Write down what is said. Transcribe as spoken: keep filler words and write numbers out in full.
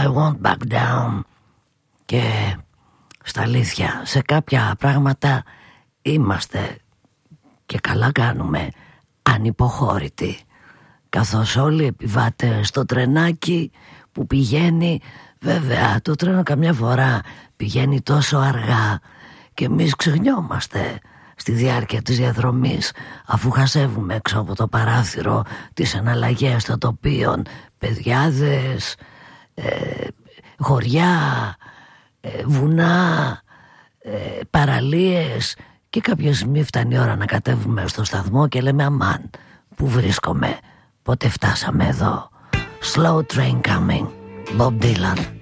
I won't back down. Και στα αλήθεια, σε κάποια πράγματα είμαστε, και καλά κάνουμε, ανυποχώρητοι, καθώς όλοι οι επιβάτες στο τρενάκι που πηγαίνει, βέβαια το τρένο καμιά φορά πηγαίνει τόσο αργά και εμείς ξεχνιόμαστε στη διάρκεια της διαδρομής, αφού χασεύουμε έξω από το παράθυρο τις εναλλαγές των τοπίων, παιδιάδες, ε, χωριά, ε, βουνά, ε, παραλίες, και κάποια στιγμή φτάνει η ώρα να κατέβουμε στο σταθμό και λέμε αμάν, πού βρίσκομαι, πότε φτάσαμε εδώ. Slow train coming, Bob Dylan.